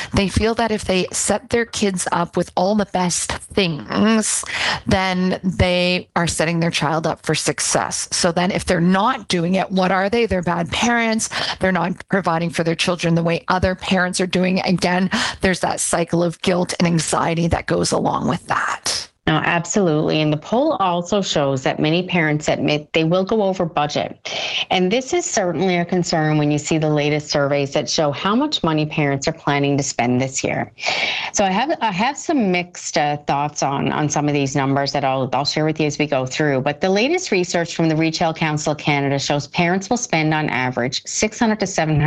they feel that if they set their kids up with all the best things, then they are setting their child up for success. So then if they're not doing it, what are they? They're bad parents. They're not providing for their children the way other parents are doing. Again, there's that cycle of guilt and anxiety that goes along with that. No, absolutely. And the poll also shows that many parents admit they will go over budget. And this is certainly a concern when you see the latest surveys that show how much money parents are planning to spend this year. So I have some mixed thoughts on some of these numbers that I'll share with you as we go through. But the latest research from the Retail Council of Canada shows parents will spend on average $600 to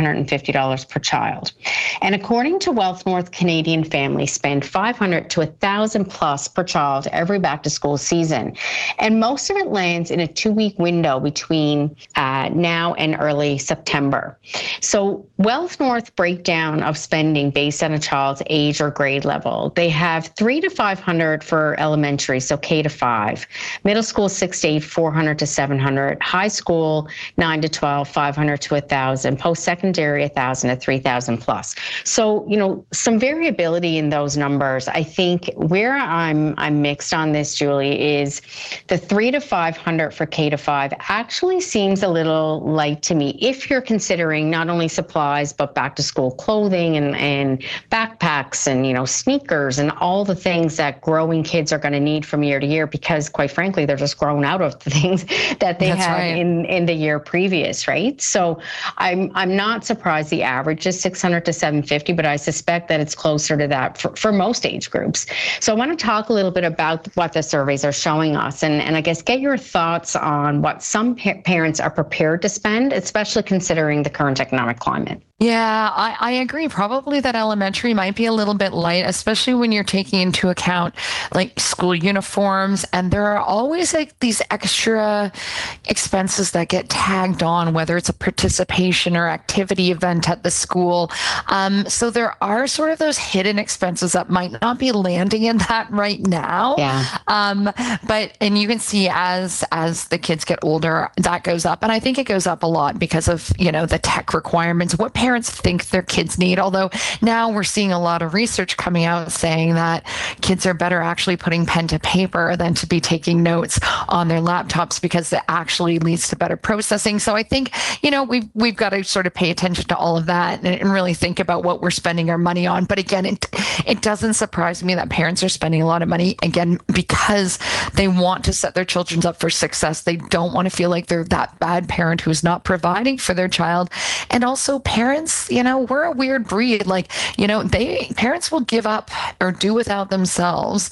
$750 per child. And according to Wealth North, Canadian families spend $500 to $1,000 plus per child every back to school season. And most of it lands in a 2-week window between now and early September. So Wealth North breakdown of spending based on a child's age or grade level. They have $300 to $500 for elementary, so K to 5. Middle school 6 to 8, $400 to $700. High school 9 to 12, $500 to $1,000. Post-secondary $1,000 to $3,000 plus. So, some variability in those numbers. I think where I'm mixed on this, Julie, is the $300 to $500 for K to 5 actually seems a little light to me if you're considering not only supplies but back to school clothing and backpacks and sneakers and all the things that growing kids are going to need from year to year, because quite frankly they're just grown out of the things that they had right. in the year previous, right? So I'm not surprised the average is $600 to $750, but I suspect that it's closer to that for most age groups. So I want to talk a little bit about what the surveys are showing us, and I guess get your thoughts on what some parents are prepared to spend, especially considering the current economic climate. Yeah, I agree. Probably that elementary might be a little bit light, especially when you're taking into account like school uniforms. And there are always like these extra expenses that get tagged on, whether it's a participation or activity event at the school. So there are sort of those hidden expenses that might not be landing in that right now. Yeah. And you can see as the kids get older, that goes up. And I think it goes up a lot because of, the tech requirements, what parents think their kids need. Although now we're seeing a lot of research coming out saying that kids are better actually putting pen to paper than to be taking notes on their laptops, because it actually leads to better processing. So I think, we've got to sort of pay attention to all of that and really think about what we're spending our money on. But again, it doesn't surprise me that parents are spending a lot of money, again, because they want to set their children up for success. They don't want to feel like they're that bad parent who's not providing for their child. And also parents, we're a weird breed. Parents will give up or do without themselves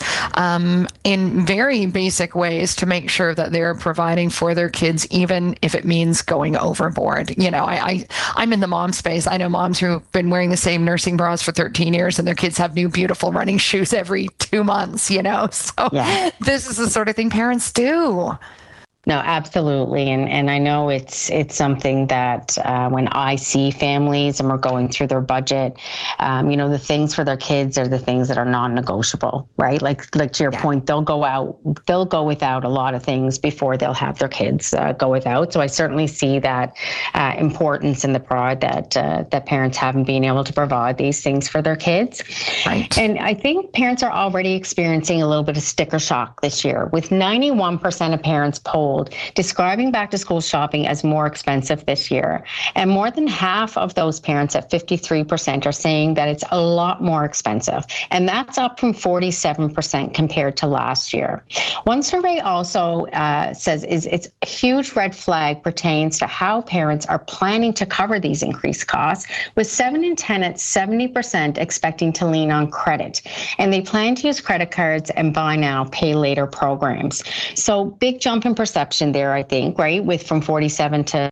in very basic ways to make sure that they're providing for their kids, even if it means going overboard. I'm in the mom space. I know moms who've been wearing the same nursing bras for 13 years and their kids have new beautiful running shoes every 2 months, So yeah. This is the sort of thing parents do. No, absolutely. And I know it's something that when I see families and we're going through their budget, the things for their kids are the things that are non-negotiable, right? Like to your point, they'll go without a lot of things before they'll have their kids go without. So I certainly see that importance in the pride that parents have in being able to provide these things for their kids. Right. And I think parents are already experiencing a little bit of sticker shock this year, with 91% of parents polled describing back to school shopping as more expensive this year. And more than half of those parents at 53% are saying that it's a lot more expensive. And that's up from 47% compared to last year. One survey also says it's a huge red flag pertains to how parents are planning to cover these increased costs, with 7 in 10 at 70% expecting to lean on credit. And they plan to use credit cards and buy now, pay later programs. So big jump in perception there, I think, right, with from 47 to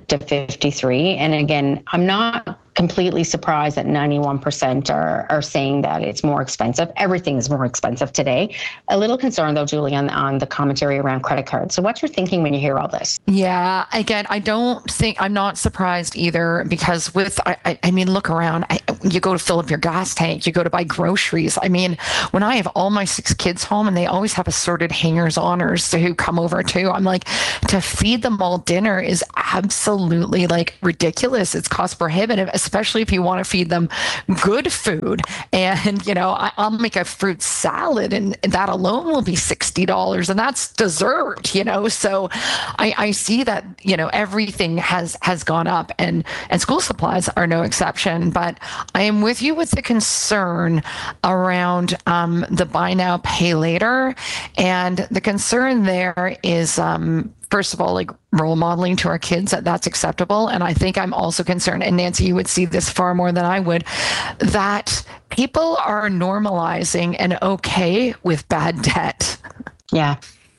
53. And again, I'm not completely surprised that 91% are saying that it's more expensive. Everything is more expensive today. A little concerned, though, Julie, on the commentary around credit cards. So what's your thinking when you hear all this? Yeah, again, I'm not surprised either, because look around. You go to fill up your gas tank, you go to buy groceries. When I have all my 6 kids home and they always have assorted hangers-oners who come over too, I'm like, to feed them all dinner is absolutely ridiculous. It's cost prohibitive, especially if you want to feed them good food. And, I'll make a fruit salad and that alone will be $60 and that's dessert, So I see that, everything has gone up and school supplies are no exception. But I am with you with the concern around the buy now, pay later. And the concern there is, first of all, like role modeling to our kids that's acceptable. And I think I'm also concerned, and Nancy, you would see this far more than I would, that people are normalizing and okay with bad debt. Yeah.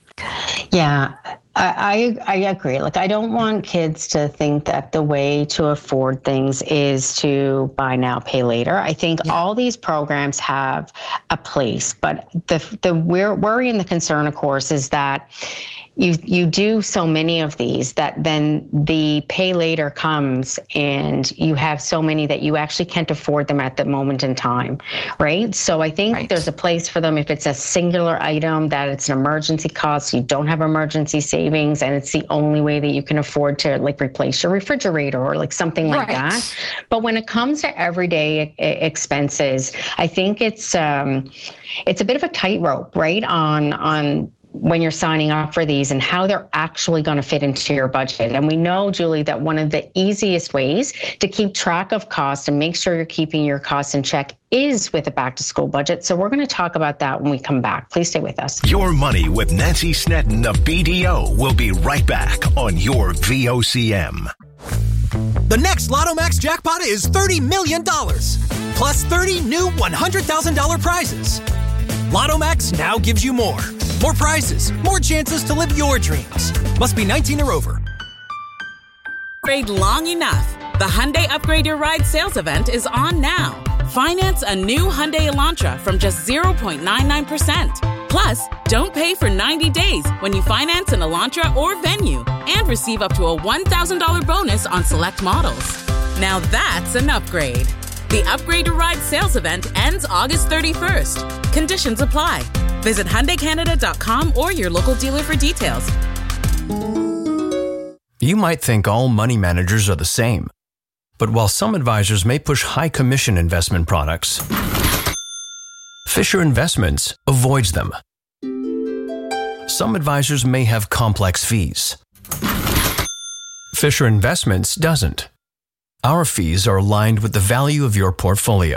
I agree. Like, I don't want kids to think that the way to afford things is to buy now, pay later. I think all these programs have a place, but the worry and the concern, of course, is that you do so many of these that then the pay later comes and you have so many that you actually can't afford them at the moment in time, right? So I think there's a place for them if it's a singular item, that it's an emergency cost, you don't have emergency savings, and it's the only way that you can afford to like replace your refrigerator or like something like that. But when it comes to everyday expenses, I think it's a bit of a tightrope, right? On when you're signing up for these and how they're actually going to fit into your budget. And we know, Julie, that one of the easiest ways to keep track of costs and make sure you're keeping your costs in check is with a back to school budget. So we're going to talk about that when we come back. Please stay with us. Your Money with Nancy Snedden of BDO will be right back on your VOCM. The next Lotto Max jackpot is $30 million, plus 30 new $100,000 prizes. Lotto Max now gives you more. More prizes, more chances to live your dreams. Must be 19 or over. Upgrade long enough. The Hyundai Upgrade Your Ride sales event is on now. Finance a new Hyundai Elantra from just 0.99%. Plus, don't pay for 90 days when you finance an Elantra or Venue and receive up to a $1,000 bonus on select models. Now that's an upgrade. The Upgrade Your Ride sales event ends August 31st. Conditions apply. Visit HyundaiCanada.com or your local dealer for details. You might think all money managers are the same. But while some advisors may push high commission investment products, Fisher Investments avoids them. Some advisors may have complex fees. Fisher Investments doesn't. Our fees are aligned with the value of your portfolio.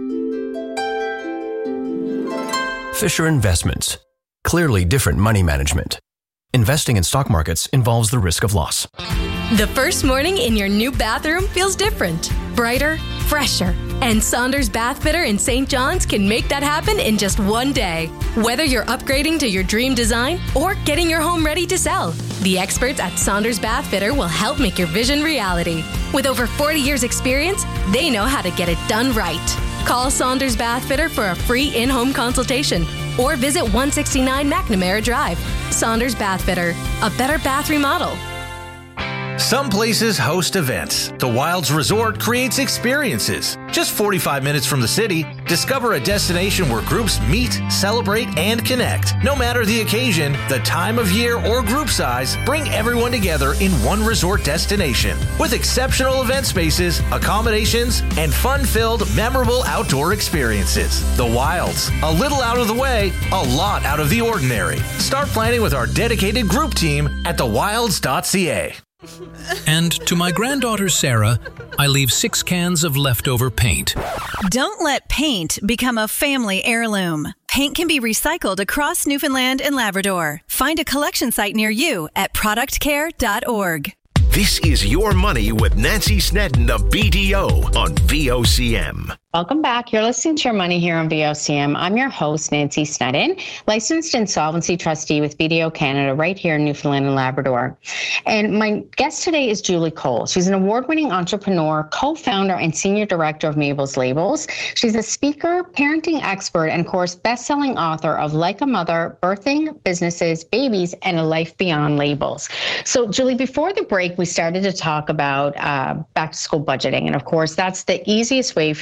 Fisher Investments. Clearly different money management. Investing in stock markets involves the risk of loss. The first morning in your new bathroom feels different, brighter, fresher. And Saunders Bath Fitter in St. John's can make that happen in just one day. Whether you're upgrading to your dream design or getting your home ready to sell, the experts at Saunders Bath Fitter will help make your vision reality. With over 40 years experience, they know how to get it done right. Call Saunders Bath Fitter for a free in-home consultation or visit 169 McNamara Drive. Saunders Bath Fitter, a better bath remodel. Some places host events. The Wilds Resort creates experiences. Just 45 minutes from the city, discover a destination where groups meet, celebrate, and connect. No matter the occasion, the time of year, or group size, bring everyone together in one resort destination. With exceptional event spaces, accommodations, and fun-filled, memorable outdoor experiences. The Wilds. A little out of the way, a lot out of the ordinary. Start planning with our dedicated group team at thewilds.ca. And to my granddaughter Sarah, I leave 6 cans of leftover paint. Don't let paint become a family heirloom. Paint can be recycled across Newfoundland and Labrador. Find a collection site near you at productcare.org. This is Your Money with Nancy Snedden of BDO on VOCM. Welcome back. You're listening to Your Money here on VOCM. I'm your host, Nancy Snedden, licensed insolvency trustee with BDO Canada right here in Newfoundland and Labrador. And my guest today is Julie Cole. She's an award-winning entrepreneur, co-founder, and senior director of Mabel's Labels. She's a speaker, parenting expert, and of course, best-selling author of Like a Mother, Birthing, Businesses, Babies, and a Life Beyond Labels. So, Julie, before the break, we started to talk about back-to-school budgeting. And of course, that's the easiest way for you to keep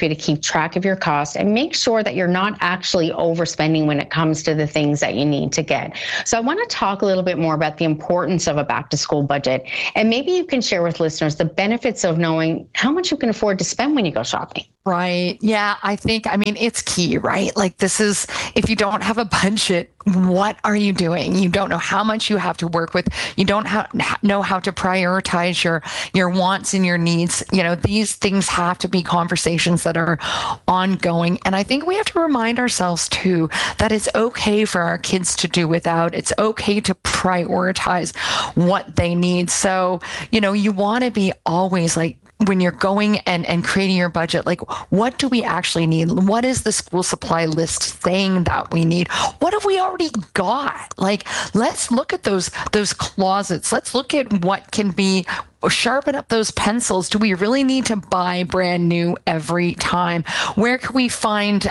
track of your costs and make sure that you're not actually overspending when it comes to the things that you need to get. So I want to talk a little bit more about the importance of a back to school budget. And maybe you can share with listeners the benefits of knowing how much you can afford to spend when you go shopping. Right. Yeah, I mean, it's key, right? Like this is, if you don't have a budget, what are you doing? You don't know how much you have to work with. You don't know how to prioritize your wants and your needs. You know, these things have to be conversations that are ongoing. And I think we have to remind ourselves too, that it's okay for our kids to do without. It's okay to prioritize what they need. So, you know, you want to be always like, when you're going and creating your budget, like what do we actually need? What is the school supply list saying that we need? What have we already got? Like, let's look at those closets. Let's look at what can be, sharpen up those pencils. Do we really need to buy brand new every time? Where can we find,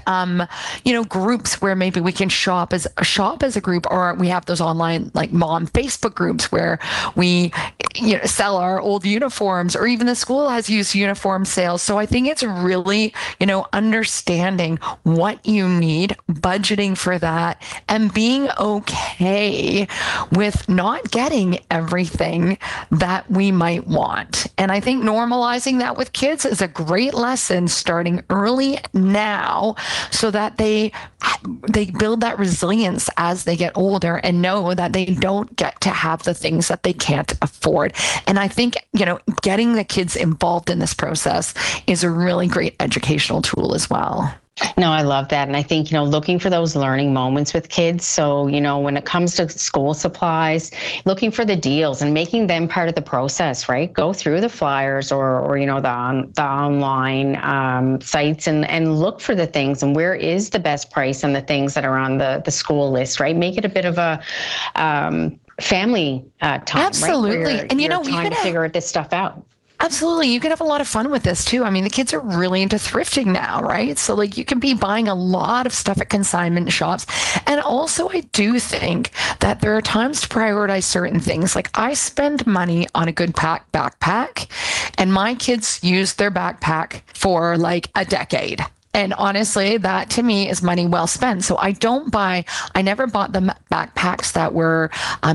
groups where maybe we can shop as a group, or we have those online like mom Facebook groups where we, sell our old uniforms, or even the school has used uniform sales. So I think it's really, understanding what you need, budgeting for that, and being okay with not getting everything that we might want. And I think normalizing that with kids is a great lesson, starting early now, so that they build that resilience as they get older and know that they don't get to have the things that they can't afford. And I think, getting the kids involved in this process is a really great educational tool as well. No, I love that. And I think, looking for those learning moments with kids. So, when it comes to school supplies, looking for the deals and making them part of the process, right? Go through the flyers or the online sites and look for the things and where is the best price and the things that are on the school list, right? Make it a bit of a family time. Absolutely. Right? And, you're trying to figure this stuff out. Absolutely. You can have a lot of fun with this too. I mean, the kids are really into thrifting now, right? So like you can be buying a lot of stuff at consignment shops. And also I do think that there are times to prioritize certain things. Like I spend money on a good backpack, and my kids use their backpack for like a decade. And honestly, that to me is money well spent. So I never bought them backpacks that were,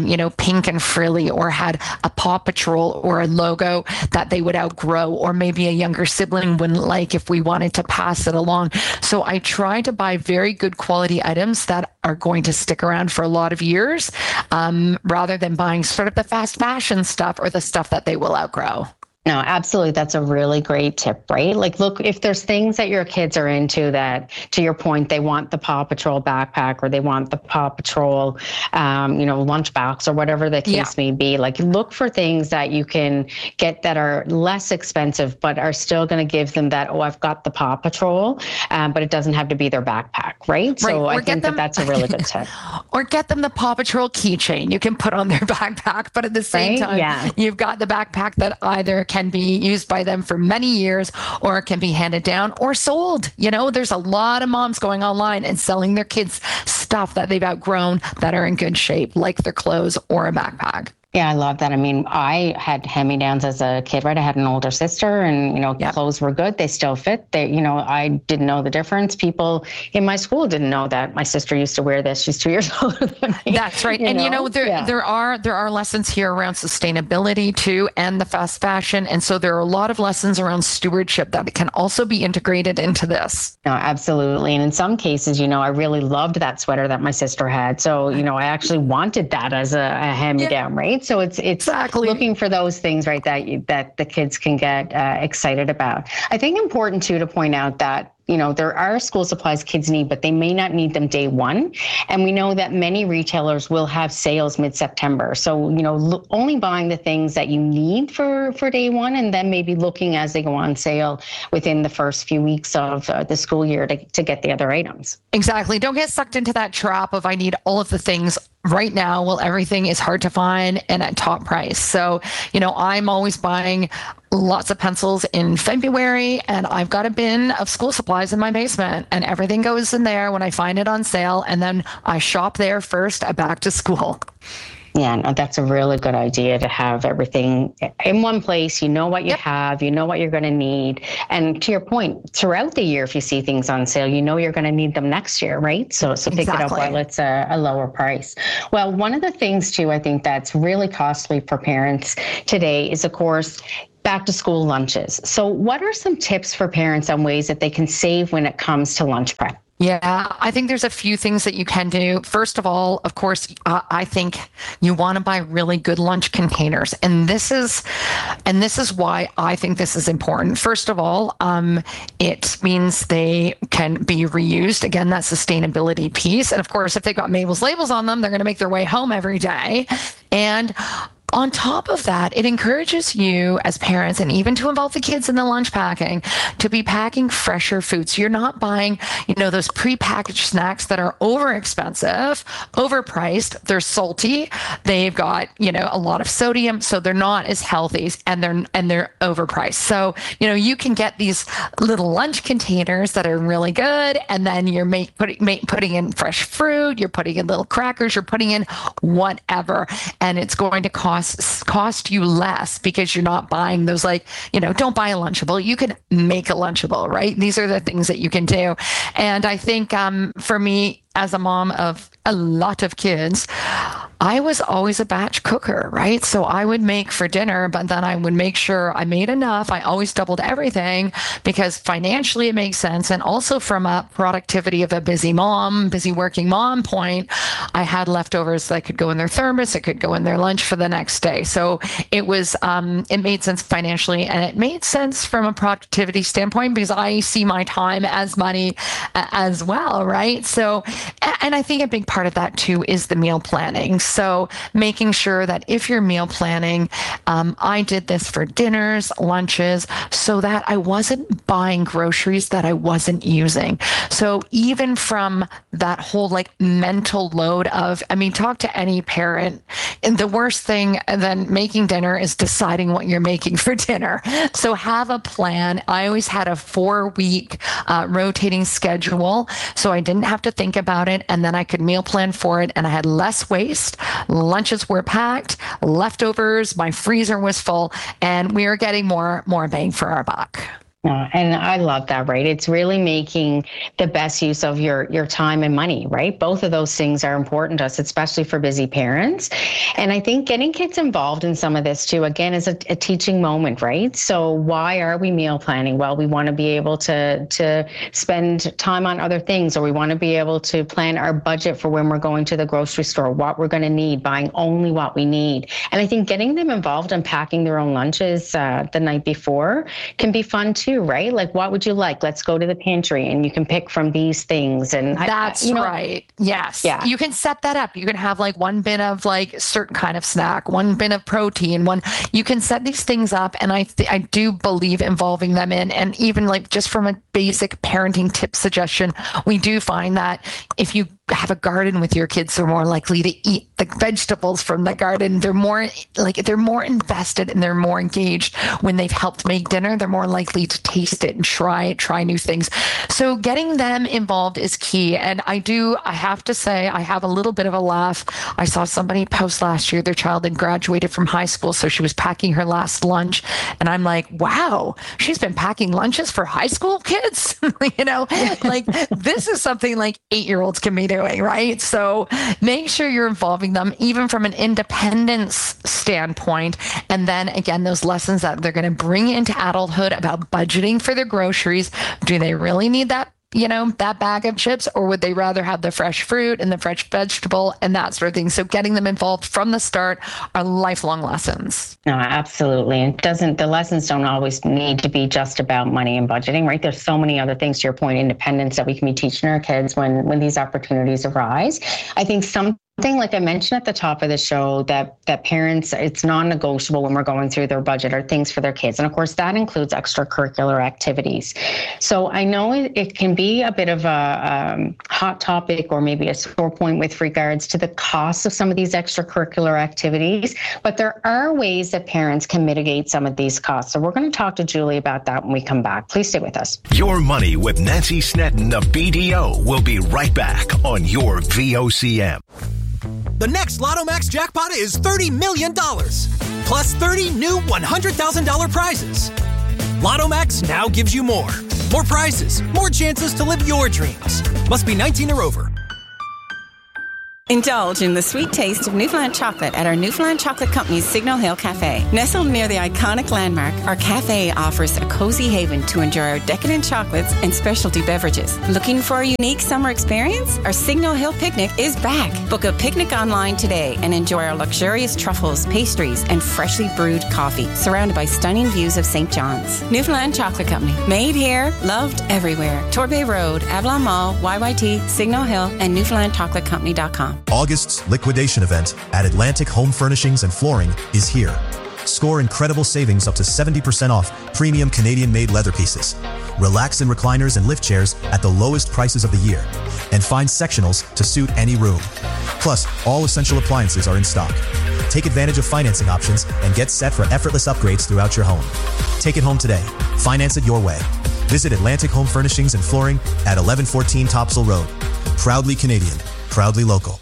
pink and frilly or had a Paw Patrol or a logo that they would outgrow, or maybe a younger sibling wouldn't like if we wanted to pass it along. So I try to buy very good quality items that are going to stick around for a lot of years, rather than buying sort of the fast fashion stuff or the stuff that they will outgrow. No, absolutely. That's a really great tip, right? Like, look, if there's things that your kids are into that, to your point, they want the Paw Patrol backpack or they want the Paw Patrol, lunchbox or whatever the case may be. Like, look for things that you can get that are less expensive, but are still going to give them that, I've got the Paw Patrol, but it doesn't have to be their backpack, right? So I think that's a really good tip. Or get them the Paw Patrol keychain you can put on their backpack, but at the same time, you've got the backpack that either can be used by them for many years, or it can be handed down or sold. There's a lot of moms going online and selling their kids stuff that they've outgrown that are in good shape, like their clothes or a backpack. Yeah, I love that. I mean, I had hand-me-downs as a kid, right? I had an older sister and, clothes were good. They still fit. I didn't know the difference. People in my school didn't know that my sister used to wear this. She's 2 years older than me. That's right. There are lessons here around sustainability too, and the fast fashion. And so there are a lot of lessons around stewardship that can also be integrated into this. No, absolutely. And in some cases, I really loved that sweater that my sister had. So, I actually wanted that as a hand-me-down, right? So it's exactly looking for those things, right, that the kids can get excited about. I think important too to point out that there are school supplies kids need, but they may not need them day one. And we know that many retailers will have sales mid-September. So, only buying the things that you need for day one, and then maybe looking as they go on sale within the first few weeks of the school year to get the other items. Exactly. Don't get sucked into that trap of I need all of the things right now. Well, everything is hard to find and at top price. So, I'm always buying lots of pencils in February, and I've got a bin of school supplies in my basement, and everything goes in there when I find it on sale, and then I shop there first back to school. Yeah, no, that's a really good idea to have everything in one place. You know what you have, you know what you're going to need. And to your point, throughout the year, if you see things on sale, you know you're going to need them next year, right? So pick it up while it's a lower price. Well, one of the things too, I think that's really costly for parents today is, of course, back to school lunches. So what are some tips for parents on ways that they can save when it comes to lunch prep? Yeah, I think there's a few things that you can do. First of all, of course, I think you want to buy really good lunch containers. And this is why I think this is important. First of all, it means they can be reused. Again, that sustainability piece. And of course, if they've got Mabel's labels on them, they're going to make their way home every day. And on top of that, it encourages you as parents, and even to involve the kids in the lunch packing, to be packing fresher foods. So you're not buying, those prepackaged snacks that are overexpensive, overpriced. They're salty. They've got, a lot of sodium, so they're not as healthy, and they're overpriced. So, you can get these little lunch containers that are really good, and then you're putting in fresh fruit, you're putting in little crackers, you're putting in whatever, and it's going to cost you less because you're not buying those, don't buy a Lunchable. You can make a Lunchable, right? These are the things that you can do. And I think for me, as a mom of a lot of kids, I was always a batch cooker, right? So I would make for dinner, but then I would make sure I made enough. I always doubled everything because financially it makes sense. And also from a productivity of a busy working mom point, I had leftovers that could go in their thermos. It could go in their lunch for the next day. So it was, it made sense financially, and it made sense from a productivity standpoint because I see my time as money as well, right? So, and I think a big part of that too is the meal planning. So making sure that if you're meal planning, I did this for dinners, lunches, so that I wasn't buying groceries that I wasn't using. So even from that whole mental load of, talk to any parent, and the worst thing than making dinner is deciding what you're making for dinner. So have a plan. I always had a 4-week rotating schedule, so I didn't have to think about it, and then I could meal plan for it, and I had less waste. Lunches were packed, leftovers, my freezer was full, and we were getting more bang for our buck. And I love that, right? It's really making the best use of your time and money, right? Both of those things are important to us, especially for busy parents. And I think getting kids involved in some of this too, again, is a teaching moment, right? So why are we meal planning? Well, we want to be able to spend time on other things, or we want to be able to plan our budget for when we're going to the grocery store, what we're going to need, buying only what we need. And I think getting them involved in packing their own lunches the night before can be fun too, right? What would you like? Let's go to the pantry and you can pick from these things. And that's right. Yes. Yeah. You can set that up. You can have one bin of certain kind of snack, one bin of protein, you can set these things up. And I do believe involving them in, and even just from a basic parenting tip suggestion, we do find that if you have a garden with your kids, they're more likely to eat the vegetables from the garden. They're more invested and they're more engaged when they've helped make dinner. They're more likely to taste it and try new things. So getting them involved is key. And I have to say, I have a little bit of a laugh. I saw somebody post last year, their child had graduated from high school, so she was packing her last lunch. And I'm like, wow, she's been packing lunches for high school kids? This is something 8-year-olds can be doing, right? So make sure you're involving them, even from an independence standpoint. And then again, those lessons that they're going to bring into adulthood about budgeting for their groceries. Do they really need that bag of chips, or would they rather have the fresh fruit and the fresh vegetable and that sort of thing? So getting them involved from the start are lifelong lessons. No, absolutely. And the lessons don't always need to be just about money and budgeting, right? There's so many other things, to your point, independence, that we can be teaching our kids when these opportunities arise. I think something like I mentioned at the top of the show, that parents, it's non-negotiable when we're going through their budget, or things for their kids. And of course, that includes extracurricular activities. So I know it can be a bit of a hot topic, or maybe a sore point with regards to the cost of some of these extracurricular activities, but there are ways that parents can mitigate some of these costs. So we're going to talk to Julie about that when we come back. Please stay with us. Your Money with Nancy Snedden of BDO will be right back on your VOCM. The next Lotto Max jackpot is $30 million. Plus 30 new $100,000 prizes. Lotto Max now gives you more. More prizes, more chances to live your dreams. Must be 19 or over. Indulge in the sweet taste of Newfoundland chocolate at our Newfoundland Chocolate Company's Signal Hill Cafe. Nestled near the iconic landmark, our cafe offers a cozy haven to enjoy our decadent chocolates and specialty beverages. Looking for a unique summer experience? Our Signal Hill picnic is back. Book a picnic online today and enjoy our luxurious truffles, pastries, and freshly brewed coffee, surrounded by stunning views of St. John's. Newfoundland Chocolate Company. Made here, loved everywhere. Torbay Road, Avalon Mall, YYT, Signal Hill, and NewfoundlandChocolateCompany.com. August's liquidation event at Atlantic Home Furnishings and Flooring is here. Score incredible savings up to 70% off premium Canadian-made leather pieces. Relax in recliners and lift chairs at the lowest prices of the year. And find sectionals to suit any room. Plus, all essential appliances are in stock. Take advantage of financing options and get set for effortless upgrades throughout your home. Take it home today. Finance it your way. Visit Atlantic Home Furnishings and Flooring at 1114 Topsail Road. Proudly Canadian. Proudly local.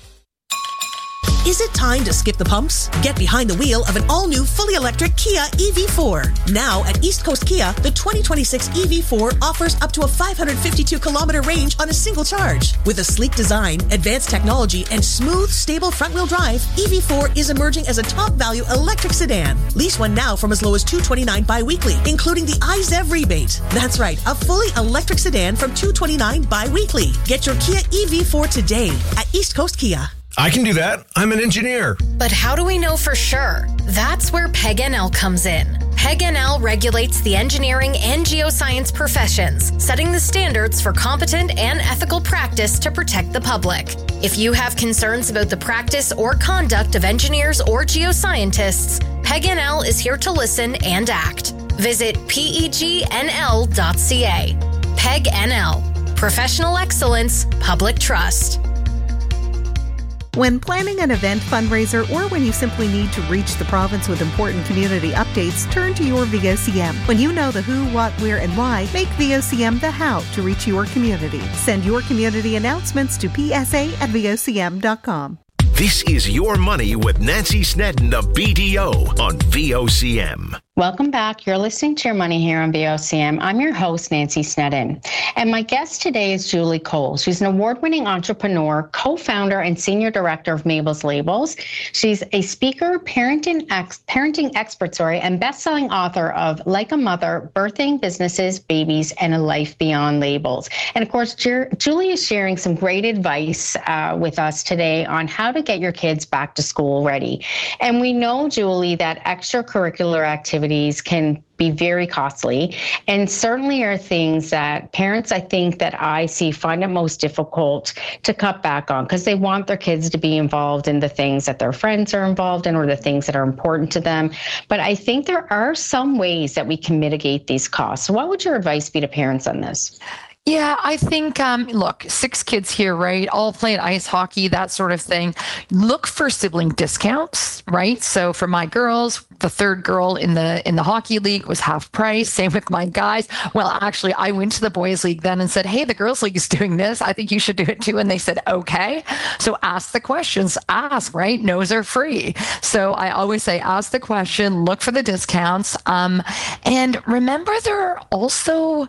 Is it time to skip the pumps? Get behind the wheel of an all-new fully electric Kia EV4. Now at East Coast Kia, the 2026 EV4 offers up to a 552-kilometer range on a single charge. With a sleek design, advanced technology, and smooth, stable front-wheel drive, EV4 is emerging as a top-value electric sedan. Lease one now from as low as $229 bi-weekly, including the iZev rebate. That's right, a fully electric sedan from $229 bi-weekly. Get your Kia EV4 today at East Coast Kia. I can do that. I'm an engineer. But how do we know for sure? That's where PEG-NL comes in. PEG-NL regulates the engineering and geoscience professions, setting the standards for competent and ethical practice to protect the public. If you have concerns about the practice or conduct of engineers or geoscientists, PEG-NL is here to listen and act. Visit pegnl.ca. PEG-NL. Professional excellence, public trust. When planning an event, fundraiser, or when you simply need to reach the province with important community updates, turn to your VOCM. When you know the who, what, where, and why, make VOCM the how to reach your community. Send your community announcements to psa@vocm.com. This is Your Money with Nancy Snedden of BDO on VOCM. Welcome back. You're listening to Your Money here on VOCM. I'm your host, Nancy Snedden. And my guest today is Julie Cole. She's an award-winning entrepreneur, co-founder, and senior director of Mabel's Labels. She's a speaker, parenting expert, and best-selling author of Like a Mother, Birthing Businesses, Babies, and a Life Beyond Labels. And of course, Julie is sharing some great advice with us today on how to get your kids back to school ready. And we know, Julie, that extracurricular activities can be very costly and certainly are things that parents, I think, that I see find it most difficult to cut back on because they want their kids to be involved in the things that their friends are involved in or the things that are important to them. But I think there are some ways that we can mitigate these costs. So what would your advice be to parents on this? Yeah, I think, look, 6 kids here, right? All playing ice hockey, that sort of thing. Look for sibling discounts, right? So for my girls, the third girl in the hockey league was half price. Same with my guys. Well, actually, I went to the boys league then and said, hey, the girls league is doing this. I think you should do it too. And they said, okay. So ask the questions. Ask, right? No's are free. So I always say, ask the question, look for the discounts. And remember, there are also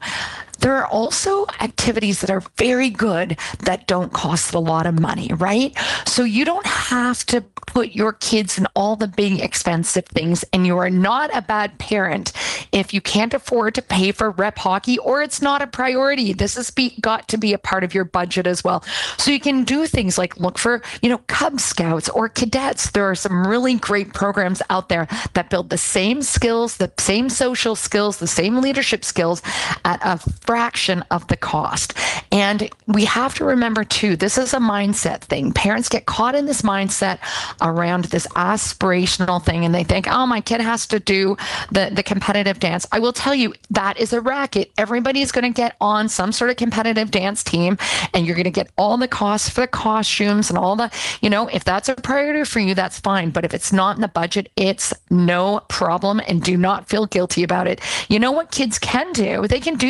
activities that are very good that don't cost a lot of money, right? So you don't have to put your kids in all the big expensive things, and you are not a bad parent if you can't afford to pay for rep hockey or it's not a priority. This has got to be a part of your budget as well. So you can do things like look for, Cub Scouts or cadets. There are some really great programs out there that build the same skills, the same social skills, the same leadership skills at a fraction of the cost. And we have to remember too, this is a mindset thing. Parents get caught in this mindset around this aspirational thing and they think, oh, my kid has to do the competitive dance. I will tell you, that is a racket. Everybody's going to get on some sort of competitive dance team and you're going to get all the costs for the costumes and all the, if that's a priority for you, that's fine. But if it's not in the budget, it's no problem, and do not feel guilty about it. You know what kids can do? They can do things like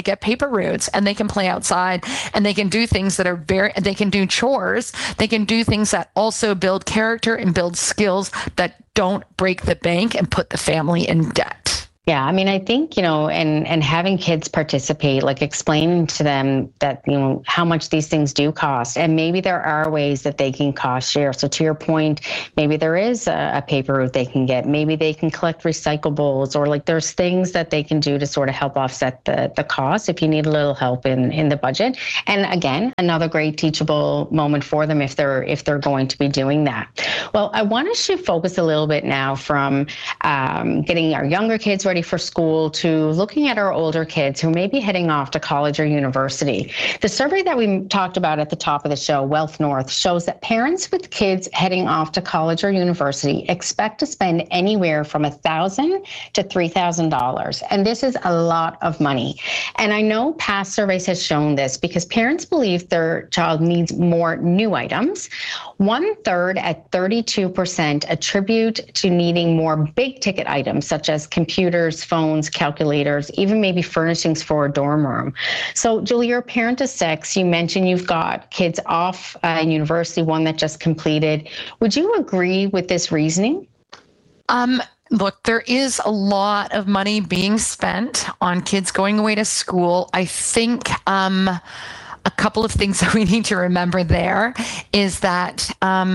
get paper routes, and they can play outside, and they can do things that are they can do chores. They can do things that also build character and build skills that don't break the bank and put the family in debt. Yeah, I mean, I think, and having kids participate, like explaining to them that, how much these things do cost. And maybe there are ways that they can cost share. So to your point, maybe there is a paper route they can get. Maybe they can collect recyclables, or like there's things that they can do to sort of help offset the cost if you need a little help in the budget. And again, another great teachable moment for them if they're going to be doing that. Well, I want to shift focus a little bit now from getting our younger kids ready for school to looking at our older kids who may be heading off to college or university. The survey that we talked about at the top of the show, Wealth North, shows that parents with kids heading off to college or university expect to spend anywhere from $1,000 to $3,000. And this is a lot of money. And I know past surveys have shown this because parents believe their child needs more new items. 1/3 at 32% attribute to needing more big ticket items such as computers, phones, calculators, even maybe furnishings for a dorm room. So, Julie, you're a parent of 6. You mentioned you've got kids off in university, one that just completed. Would you agree with this reasoning? Look, there is a lot of money being spent on kids going away to school. I think a couple of things that we need to remember there is that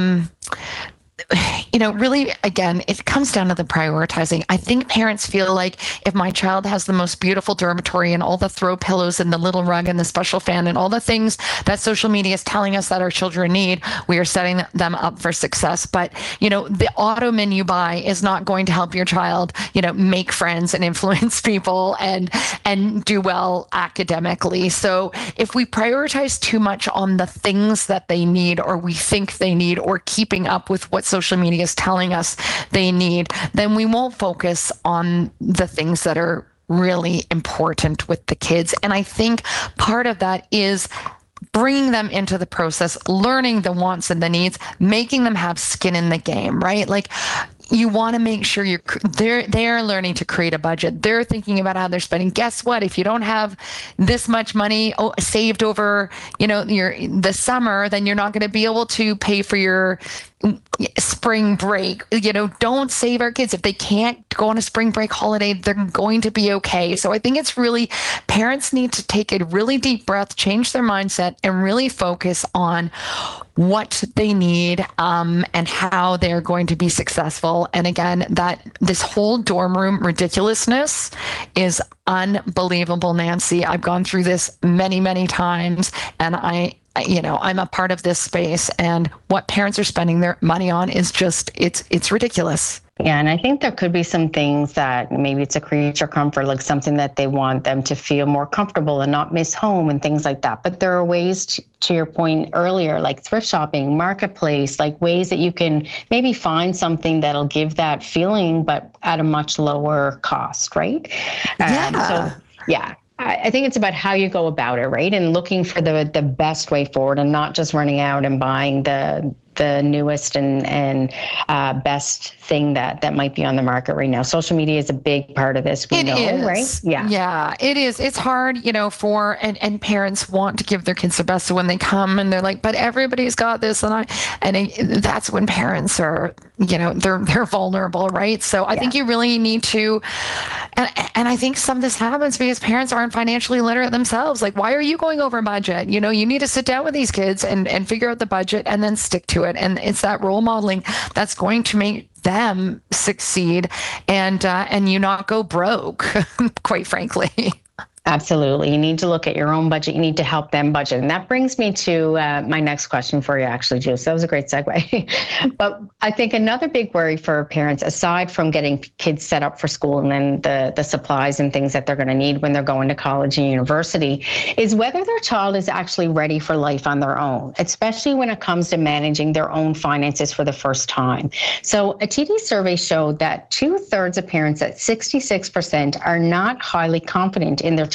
really, again, it comes down to the prioritizing. I think parents feel like if my child has the most beautiful dormitory and all the throw pillows and the little rug and the special fan and all the things that social media is telling us that our children need, we are setting them up for success. But, the ottoman you buy is not going to help your child, make friends and influence people and do well academically. So if we prioritize too much on the things that they need or we think they need or keeping up with what social media is telling us they need, then we won't focus on the things that are really important with the kids. And I think part of that is bringing them into the process, learning the wants and the needs, making them have skin in the game, right? Like, you want to make sure they're learning to create a budget. They're thinking about how they're spending. Guess what? If you don't have this much money saved over, the summer, then you're not going to be able to pay for your spring break. Don't save our kids. If they can't go on a spring break holiday, they're going to be okay. So I think it's really, parents need to take a really deep breath, change their mindset, and really focus on what they need and how they're going to be successful. And again, that this whole dorm room ridiculousness is unbelievable, Nancy. I've gone through this many, many times, and I'm a part of this space, and what parents are spending their money on is just, it's ridiculous. Yeah, and I think there could be some things that maybe it's a creature comfort, like something that they want them to feel more comfortable and not miss home and things like that. But there are ways, to your point earlier, like thrift shopping, marketplace, like ways that you can maybe find something that'll give that feeling, but at a much lower cost, right? I think it's about how you go about it, right? And looking for the best way forward and not just running out and buying the newest and best thing that might be on the market right now. Social media is a big part of this. We know, right? Yeah, it is. It's hard, and parents want to give their kids the best. So when they come and they're like, but everybody's got this, that's when parents are, they're vulnerable, right? So I think you really need to, and I think some of this happens because parents aren't financially literate themselves. Like, why are you going over budget? You need to sit down with these kids and figure out the budget and then stick to it. And it's that role modeling that's going to make them succeed and you not go broke, quite frankly. Absolutely. You need to look at your own budget. You need to help them budget. And that brings me to my next question for you, actually, Jules. That was a great segue. But I think another big worry for parents, aside from getting kids set up for school and then the supplies and things that they're going to need when they're going to college and university, is whether their child is actually ready for life on their own, especially when it comes to managing their own finances for the first time. So a TD survey showed that 2/3 of parents, at 66%, are not highly confident in their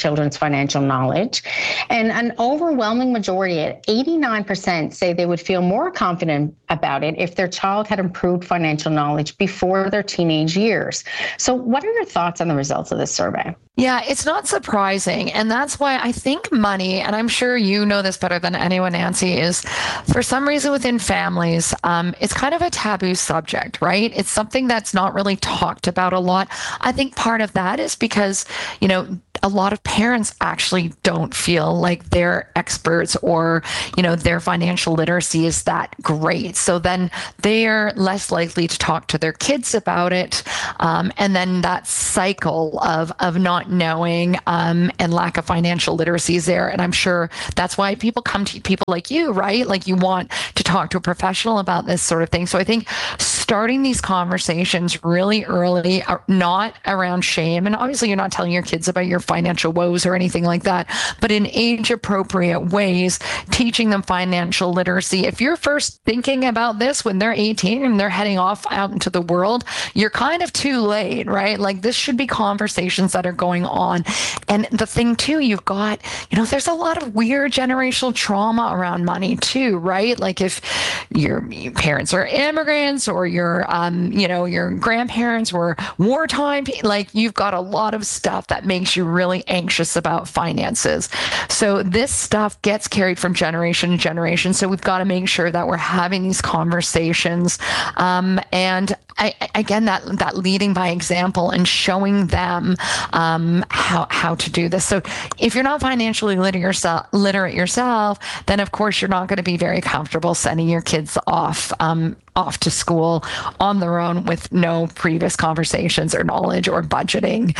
children's financial knowledge. And an overwhelming majority, at 89%, say they would feel more confident about it if their child had improved financial knowledge before their teenage years. So what are your thoughts on the results of this survey? Yeah, it's not surprising. And that's why I think money, and I'm sure you know this better than anyone, Nancy, is for some reason within families, it's kind of a taboo subject, right? It's something that's not really talked about a lot. I think part of that is because, you know, a lot of parents actually don't feel like they're experts or, you know, their financial literacy is that great. So then they're less likely to talk to their kids about it. And then that cycle of not knowing and lack of financial literacy is there. And I'm sure that's why people come to people like you, right? Like you want to talk to a professional about this sort of thing. So I think starting these conversations really early, not around shame. And obviously you're not telling your kids about your financial woes or anything like that, but in age appropriate ways, teaching them financial literacy. If you're first thinking about this when they're 18 and they're heading off out into the world, you're kind of too late, right? Like this should be conversations that are going on. And the thing too, you've got, you know, there's a lot of weird generational trauma around money too, right? Like if your parents are immigrants or your, you know, your grandparents were wartime, like you've got a lot of stuff that makes you really anxious about finances. So this stuff gets carried from generation to generation. So we've got to make sure that we're having these conversations. And again, that leading by example and showing them how to do this. So if you're not financially literate yourself, then of course you're not going to be very comfortable sending your kids off to school on their own with no previous conversations or knowledge or budgeting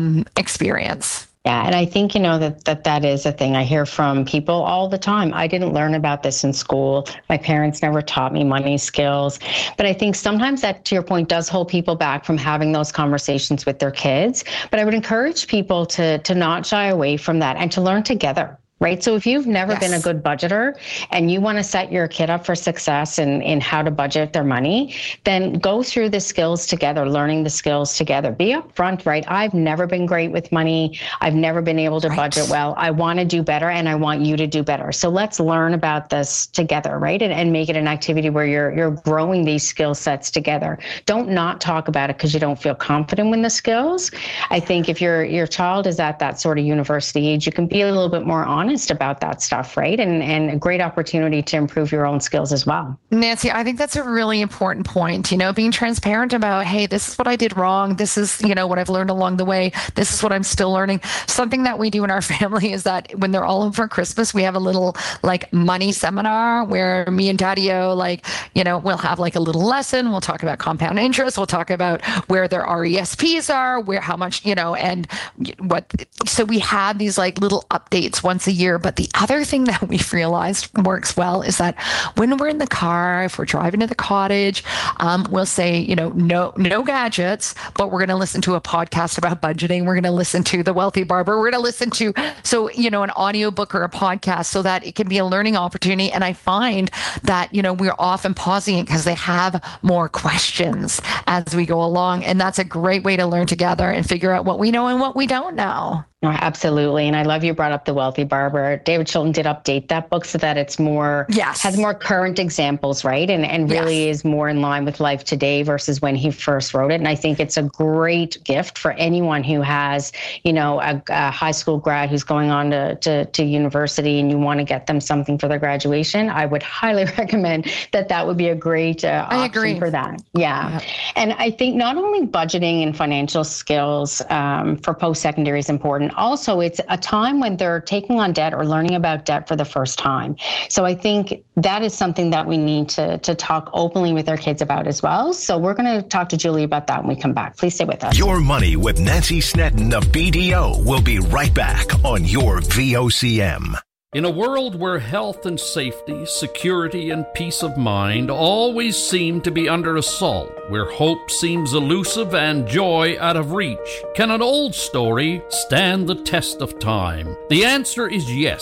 experience. Yeah, and I think, you know, that is a thing I hear from people all the time. I didn't learn about this in school. My parents never taught me money skills. But I think sometimes that, to your point, does hold people back from having those conversations with their kids. But I would encourage people to not shy away from that and to learn together. Right. So if you've never been a good budgeter and you want to set your kid up for success in how to budget their money, then go through the skills together, learning the skills together. Be upfront, right? I've never been great with money. I've never been able to budget well. I want to do better and I want you to do better. So let's learn about this together, right? And make it an activity where you're growing these skill sets together. Don't not talk about it because you don't feel confident in the skills. I think if your child is at that sort of university age, you can be a little bit more honest about that stuff, right? And a great opportunity to improve your own skills as well. Nancy, I think that's a really important point, you know, being transparent about, hey, this is what I did wrong. This is, you know, what I've learned along the way. This is what I'm still learning. Something that we do in our family is that when they're all home for Christmas, we have a little like money seminar where me and Daddy-O, like, you know, we'll have like a little lesson. We'll talk about compound interest. We'll talk about where their RESPs are, where, how much, you know, and what. So we have these like little updates once a year. But the other thing that we've realized works well is that when we're in the car, if we're driving to the cottage, we'll say, you know, no gadgets, but we're going to listen to a podcast about budgeting. We're going to listen to The Wealthy Barber. We're going to listen to, so, you know, an audiobook or a podcast so that it can be a learning opportunity. And I find that, you know, we're often pausing it because they have more questions as we go along. And that's a great way to learn together and figure out what we know and what we don't know. Oh, absolutely. And I love you brought up The Wealthy Barber. David Chilton did update that book so that it's more, has more current examples, right? And really is more in line with life today versus when he first wrote it. And I think it's a great gift for anyone who has, you know, a high school grad who's going on to university and you want to get them something for their graduation. I would highly recommend that would be a great option for that. Yeah. And I think not only budgeting and financial skills for post-secondary is important, also it's a time when they're taking on debt or learning about debt for the first time. So I think that is something that we need to talk openly with our kids about as well. So we're going to talk to Julie about that when we come back. Please stay with us. Your Money with Nancy Snedden of BDO will be right back on your VOCM. In a world where health and safety, security and peace of mind always seem to be under assault, where hope seems elusive and joy out of reach, can an old story stand the test of time? The answer is yes.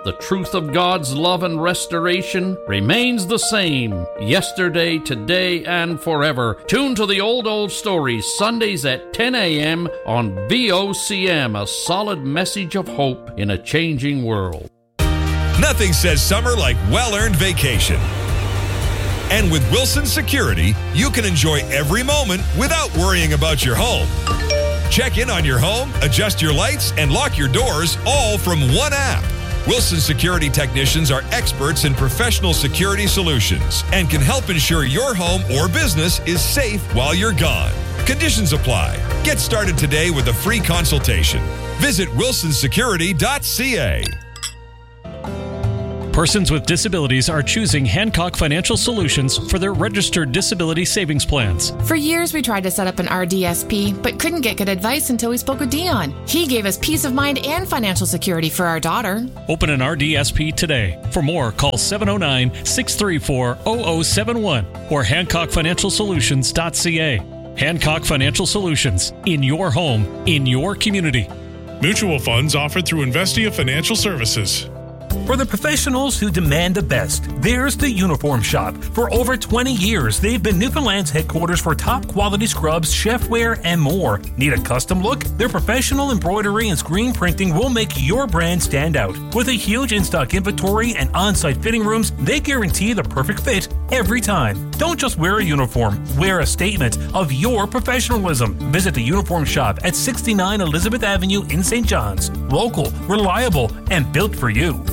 The truth of God's love and restoration remains the same, yesterday, today, and forever. Tune to the Old Stories, Sundays at 10 a.m. on VOCM, a solid message of hope in a changing world. Nothing says summer like well-earned vacation. And with Wilson Security, you can enjoy every moment without worrying about your home. Check in on your home, adjust your lights, and lock your doors all from one app. Wilson Security technicians are experts in professional security solutions and can help ensure your home or business is safe while you're gone. Conditions apply. Get started today with a free consultation. Visit wilsonsecurity.ca. Persons with disabilities are choosing Hancock Financial Solutions for their registered disability savings plans. For years, we tried to set up an RDSP, but couldn't get good advice until we spoke with Dion. He gave us peace of mind and financial security for our daughter. Open an RDSP today. For more, call 709-634-0071 or HancockFinancialSolutions.ca. Hancock Financial Solutions. In your home, in your community. Mutual funds offered through Investia Financial Services. For the professionals who demand the best, there's the Uniform Shop. For over 20 years, they've been Newfoundland's headquarters for top quality scrubs, chefware, and more. Need a custom look? Their professional embroidery and screen printing will make your brand stand out. With a huge in-stock inventory and on-site fitting rooms, they guarantee the perfect fit every time. Don't just wear a uniform, wear a statement of your professionalism. Visit the Uniform Shop at 69 Elizabeth Avenue in St. John's. Local, reliable, and built for you.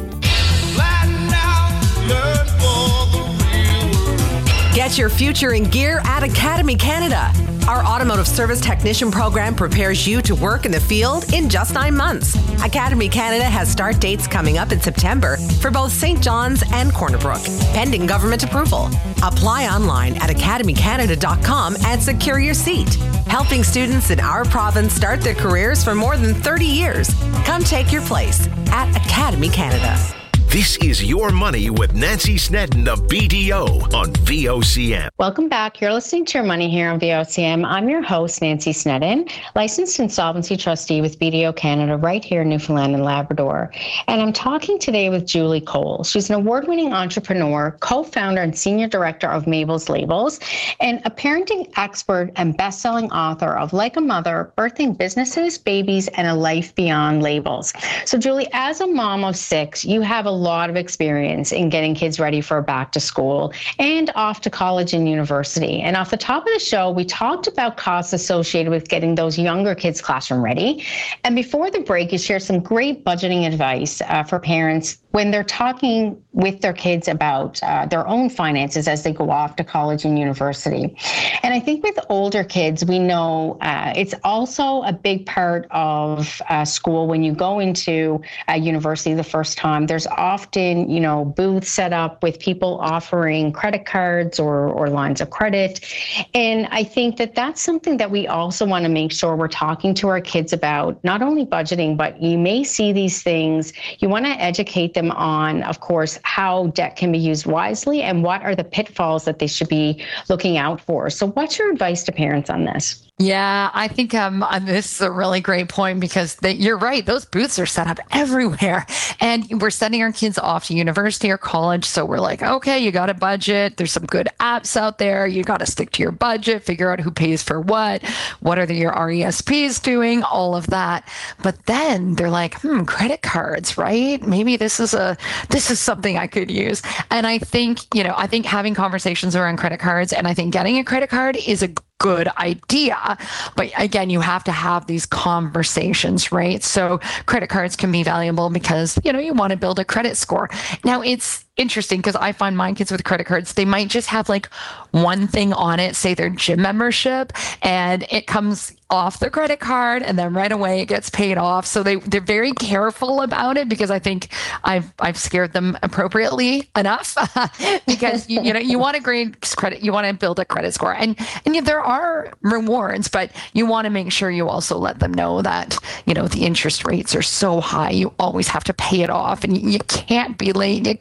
Get your future in gear at Academy Canada. Our automotive service technician program prepares you to work in the field in just 9 months. Academy Canada has start dates coming up in September for both St. John's and Corner Brook, pending government approval. Apply online at academycanada.com and secure your seat. Helping students in our province start their careers for more than 30 years. Come take your place at Academy Canada. This is Your Money with Nancy Snedden of BDO on VOCM. Welcome back. You're listening to Your Money here on VOCM. I'm your host, Nancy Snedden, licensed insolvency trustee with BDO Canada right here in Newfoundland and Labrador. And I'm talking today with Julie Cole. She's an award-winning entrepreneur, co-founder and senior director of Mabel's Labels, and a parenting expert and best-selling author of Like a Mother, Birthing Businesses, Babies, and a Life Beyond Labels. So Julie, as a mom of 6, you have a lot of experience in getting kids ready for back to school and off to college and university. And off the top of the show, we talked about costs associated with getting those younger kids classroom ready. And before the break, you shared some great budgeting advice for parents when they're talking with their kids about their own finances as they go off to college and university. And I think with older kids, we know it's also a big part of school. When you go into university the first time, there's often, booths set up with people offering credit cards or lines of credit. And I think that that's something that we also want to make sure we're talking to our kids about, not only budgeting, but you may see these things. You want to educate them on, of course, how debt can be used wisely and what are the pitfalls that they should be looking out for. So what's your advice to parents on this? Yeah, I think this is a really great point because you're right. Those booths are set up everywhere and we're sending our kids off to university or college. So we're like, okay, you got a budget. There's some good apps out there. You got to stick to your budget, figure out who pays for what are your RESPs doing, all of that. But then they're like, credit cards, right? Maybe this is something I could use. And I think having conversations around credit cards and I think getting a credit card is a good idea. But again, you have to have these conversations, right? So credit cards can be valuable because, you want to build a credit score. Now it's interesting because I find my kids with credit cards, they might just have like one thing on it, say their gym membership, and it comes off the credit card and then right away it gets paid off. So they're very careful about it because I think I've scared them appropriately enough because you want a great credit, you want to build a credit score and there are rewards, but you want to make sure you also let them know that, the interest rates are so high. You always have to pay it off and you can't be late. You can't go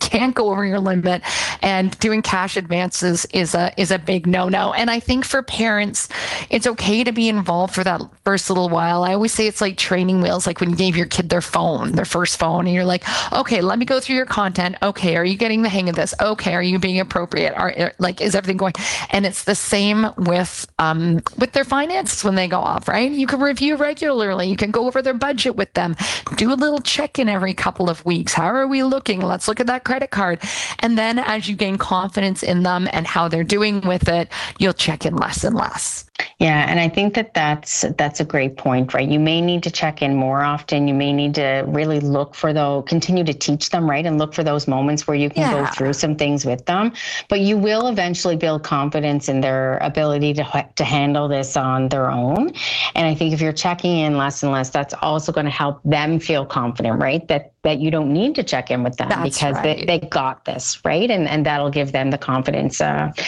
go over your limit, and doing cash advances is a big no-no. And I think for parents, it's okay to be involved for that first little while. I always say it's like training wheels, like when you gave your kid their first phone, and you're like, okay, let me go through your content. Okay, are you getting the hang of this? Okay, are you being appropriate? Is everything going? And it's the same with their finances when they go off, right? You can review regularly. You can go over their budget with them. Do a little check-in every couple of weeks. How are we looking? Let's look at that credit card. And then as you gain confidence in them and how they're doing with it, you'll check in less and less. Yeah, and I think that's a great point, right? You may need to check in more often. You may need to really continue to teach them, right? And look for those moments where you can go through some things with them. But you will eventually build confidence in their ability to handle this on their own. And I think if you're checking in less and less, that's also going to help them feel confident, right? That you don't need to check in with them because they got this, right? And that'll give them the confidence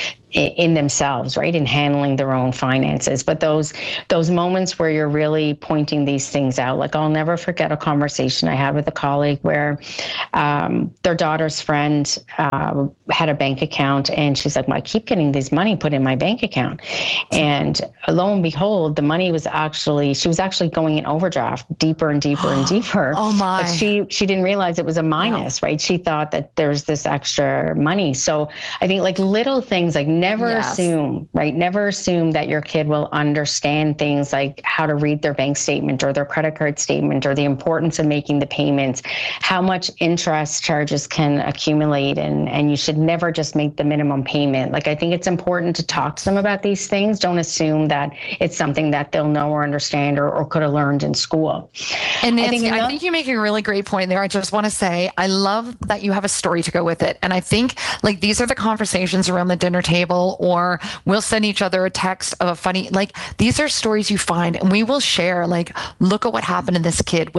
in themselves, right? In handling their own finances. But those moments where you're really pointing these things out, like I'll never forget a conversation I had with a colleague where their daughter's friend had a bank account, and she's like, well, I keep getting this money put in my bank account. And lo and behold, the money was she was actually going in overdraft deeper and deeper and deeper. Oh my. But she didn't realize it was a minus, right? She thought that there's this extra money. So I think like little things, like never assume, right? Never assume that your kid will understand things like how to read their bank statement or their credit card statement or the importance of making the payments, how much interest charges can accumulate, and you should never just make the minimum payment. Like, I think it's important to talk to them about these things. Don't assume that it's something that they'll know or understand or could have learned in school. And Nancy, I think you make a really great point there. I just want to say, I love that you have a story to go with it. And I think like these are the conversations around the dinner table, or we'll send each other a text of a funny, like these are stories you find, and we will share, like, look at what happened to this kid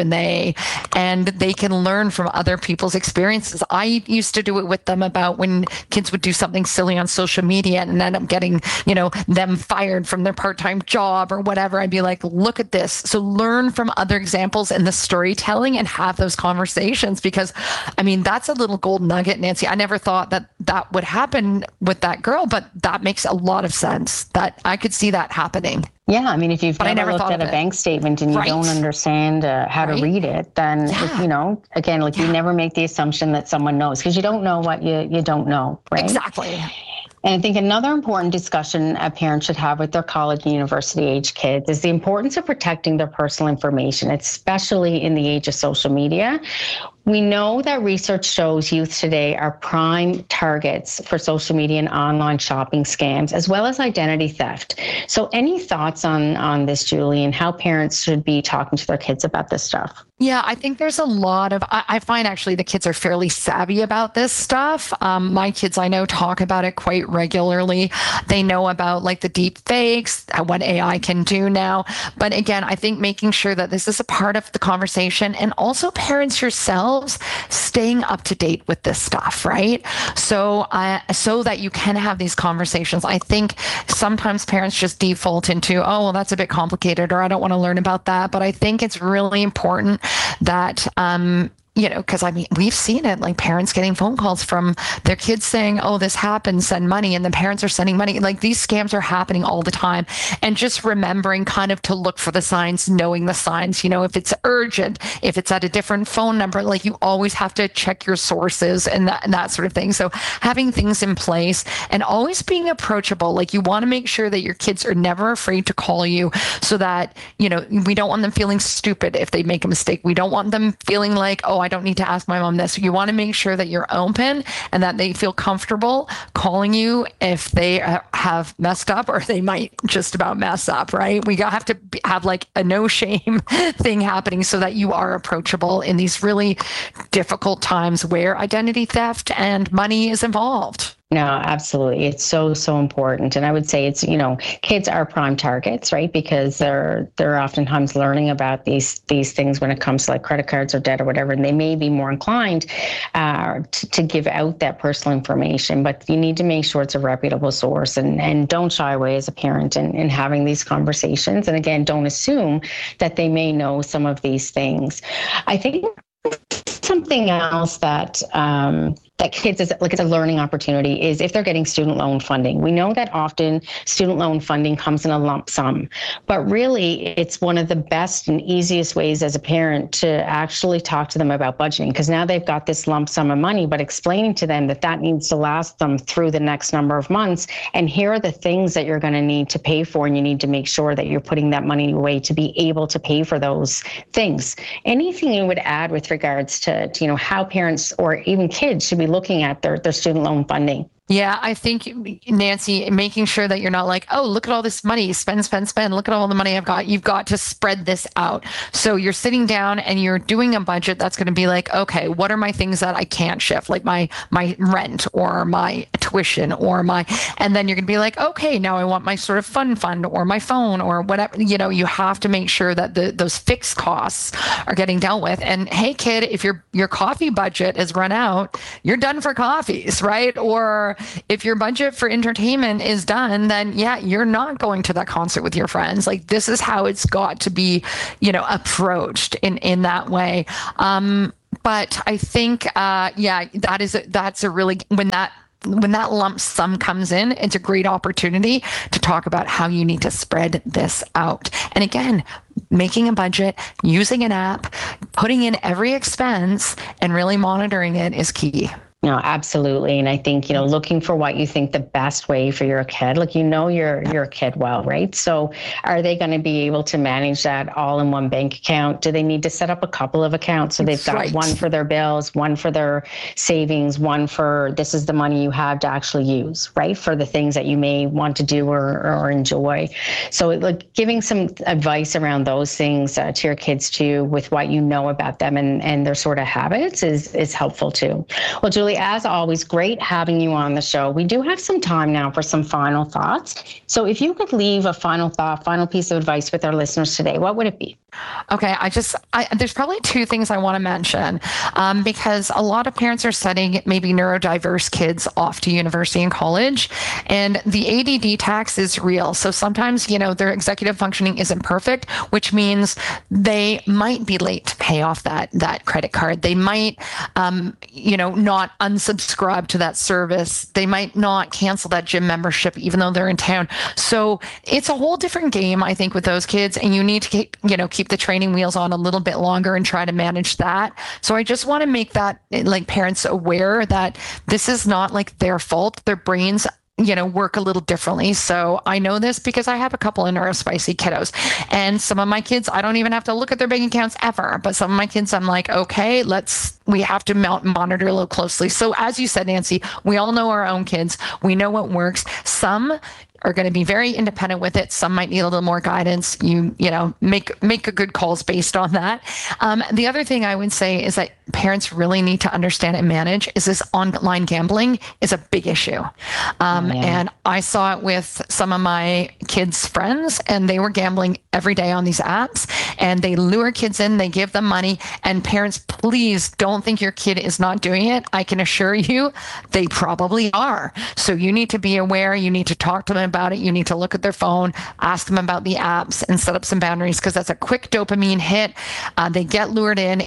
and they can learn from other people's experiences. I used to do it with them about when kids would do something silly on social media and end up getting, them fired from their part-time job or whatever. I'd be like, look at this. So learn from other examples in the storytelling and have those conversations, because I mean, that's a little gold nugget, Nancy. I never thought that would happen with that girl, but that makes a lot of sense, that I could see that happening. Yeah, I mean, if you've never looked at a bank statement and you don't understand how to read it, then, again, like you never make the assumption that someone knows, because you don't know what you don't know, right? Exactly. And I think another important discussion a parent should have with their college and university age kids is the importance of protecting their personal information, especially in the age of social media. We know that research shows youth today are prime targets for social media and online shopping scams, as well as identity theft. So any thoughts on this, Julie, and how parents should be talking to their kids about this stuff? Yeah, I think there's a lot of, I find actually the kids are fairly savvy about this stuff. My kids, I know, talk about it quite regularly. They know about like the deep fakes, what AI can do now. But again, I think making sure that this is a part of the conversation, and also parents yourselves staying up to date with this stuff, right? So that you can have these conversations. I think sometimes parents just default into, oh, well, that's a bit complicated, or I don't want to learn about that. But I think it's really important that, because I mean, we've seen it, like parents getting phone calls from their kids saying, oh, this happened, send money. And the parents are sending money. Like these scams are happening all the time. And just remembering kind of to look for the signs, knowing the signs, if it's urgent, if it's at a different phone number, like you always have to check your sources and that sort of thing. So having things in place and always being approachable, like you want to make sure that your kids are never afraid to call you, so that, we don't want them feeling stupid if they make a mistake. We don't want them feeling like, oh, I don't need to ask my mom this. You want to make sure that you're open and that they feel comfortable calling you if they have messed up, or they might just about mess up, right? We have to have like a no shame thing happening so that you are approachable in these really difficult times where identity theft and money is involved. No, absolutely. It's so, so important. And I would say it's, kids are prime targets, right? Because they're oftentimes learning about these things when it comes to like credit cards or debt or whatever, and they may be more inclined to give out that personal information, but you need to make sure it's a reputable source, and don't shy away as a parent in having these conversations. And again, don't assume that they may know some of these things. I think something else that that kids is like it's a learning opportunity is if they're getting student loan funding. We know that often student loan funding comes in a lump sum, but really it's one of the best and easiest ways as a parent to actually talk to them about budgeting, because now they've got this lump sum of money, but explaining to them that needs to last them through the next number of months. And here are the things that you're going to need to pay for, and you need to make sure that you're putting that money away to be able to pay for those things. Anything you would add with regards to how parents or even kids should be looking at their student loan funding? Yeah, I think, Nancy, making sure that you're not like, oh, look at all this money, spend. Look at all the money I've got. You've got to spread this out. So you're sitting down and you're doing a budget that's going to be like, okay, what are my things that I can't shift? Like my rent or my tuition and then you're going to be like, okay, now I want my sort of fund or my phone or whatever. You have to make sure that those fixed costs are getting dealt with. And hey, kid, if your coffee budget has run out, you're done for coffees, right? Or if your budget for entertainment is done, then yeah, you're not going to that concert with your friends. Like this is how it's got to be, approached in that way. But I think, that's a really, when that lump sum comes in, it's a great opportunity to talk about how you need to spread this out. And again, making a budget, using an app, putting in every expense and really monitoring it is key. No, absolutely. And I think, looking for what you think the best way for your kid, like, your kid well, right? So are they going to be able to manage that all in one bank account? Do they need to set up a couple of accounts? So they've got one for their bills, one for their savings, one for this is the money you have to actually use, right? For the things that you may want to do or enjoy. So like giving some advice around those things to your kids too, with what you know about them and their sort of habits is helpful too. Well, Julie, as always, great having you on the show. We do have some time now for some final thoughts. So if you could leave a final thought, final piece of advice with our listeners today, what would it be? Okay, there's probably two things I want to mention because a lot of parents are sending maybe neurodiverse kids off to university and college, and the ADD tax is real. So sometimes, their executive functioning isn't perfect, which means they might be late to pay off that credit card. They might, not unsubscribe to that service. They might not cancel that gym membership, even though they're in town. So it's a whole different game, I think, with those kids, and you need to keep the training wheels on a little bit longer and try to manage that. So I just want to make that like parents aware that this is not like their fault. Their brains work a little differently. So I know this because I have a couple of neurospicy kiddos, and some of my kids, I don't even have to look at their bank accounts ever. But some of my kids, I'm like, okay, we have to monitor a little closely. So as you said, Nancy, we all know our own kids. We know what works. Some are going to be very independent with it. Some might need a little more guidance. Make a good calls based on that. The other thing I would say is that parents really need to understand and manage is this online gambling is a big issue. And I saw it with some of my kids' friends, and they were gambling every day on these apps, and they lure kids in, they give them money, and parents, please don't think your kid is not doing it. I can assure you they probably are. So you need to be aware. You need to talk to them about it. You need to look at their phone, ask them about the apps, and set up some boundaries, because that's a quick dopamine hit. They get lured in.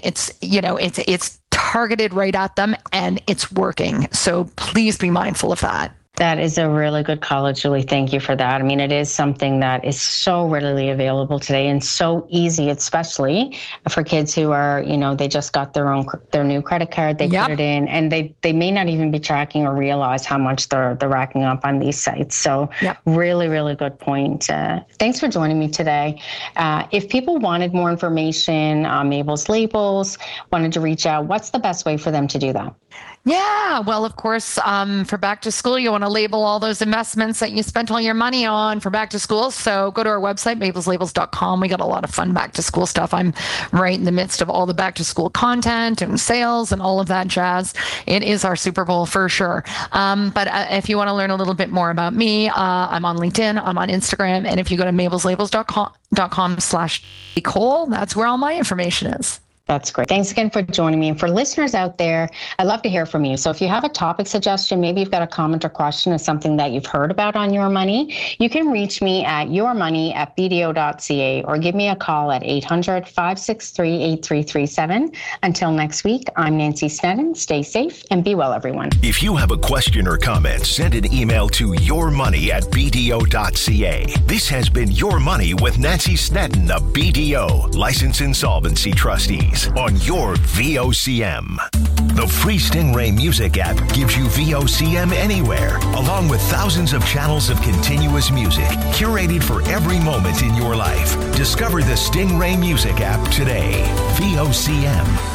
It's targeted right at them, and it's working. So please be mindful of that. That is a really good call, Julie. Thank you for that. I mean, it is something that is so readily available today and so easy, especially for kids who are, they just got their new credit card. They put it in, and they may not even be tracking or realize how much they're racking up on these sites. So really, really good point. Thanks for joining me today. If people wanted more information on Mabel's Labels, wanted to reach out, what's the best way for them to do that? Yeah, well, of course, for back to school, you want to label all those investments that you spent all your money on for back to school. So go to our website, mabelslabels.com. We got a lot of fun back to school stuff. I'm right in the midst of all the back to school content and sales and all of that jazz. It is our Super Bowl for sure. But if you want to learn a little bit more about me, I'm on LinkedIn, I'm on Instagram. And if you go to mabelslabels.com/Nicole, that's where all my information is. That's great. Thanks again for joining me. And for listeners out there, I'd love to hear from you. So if you have a topic suggestion, maybe you've got a comment or question of something that you've heard about on Your Money, you can reach me at yourmoney@bdo.ca or give me a call at 800-563-8337. Until next week, I'm Nancy Sneddon. Stay safe and be well, everyone. If you have a question or comment, send an email to yourmoney@bdo.ca. This has been Your Money with Nancy Sneddon of BDO, Licensed Insolvency Trustees, on your VOCM. The free Stingray Music app gives you VOCM anywhere, along with thousands of channels of continuous music, curated for every moment in your life. Discover the Stingray Music app today. VOCM.